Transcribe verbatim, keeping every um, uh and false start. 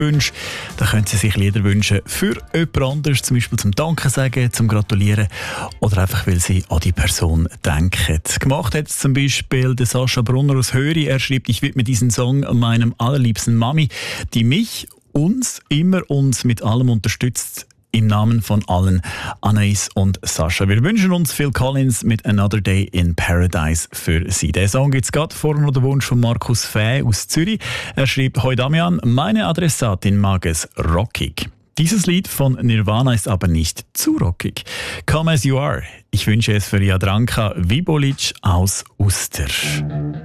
Wünsche. Da können Sie sich Lieder wünschen für jemand anderes, zum Beispiel zum Danke sagen, zum Gratulieren oder einfach, weil Sie an die Person denken. Gemacht hat es zum Beispiel der Sascha Brunner aus Höri. Er schreibt, ich widme diesen Song meinem allerliebsten Mami, die mich, uns, immer uns mit allem unterstützt. Im Namen von allen, Anais und Sascha. Wir wünschen uns Phil Collins mit Another Day in Paradise für Sie. Der Song gibt es gerade vorhin noch den Wunsch von Markus Fäh aus Zürich. Er schreibt, Hoi Damian, meine Adressatin mag es rockig. Dieses Lied von Nirvana ist aber nicht zu rockig. Come as you are. Ich wünsche es für Jadranka Vibolic aus Uster.